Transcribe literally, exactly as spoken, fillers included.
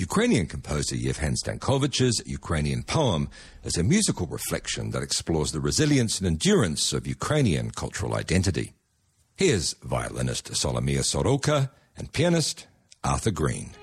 Ukrainian composer Yevhen Stankovic's Ukrainian poem is a musical reflection that explores the resilience and endurance of Ukrainian cultural identity. Here's violinist Solomia Soroka and pianist Arthur Green.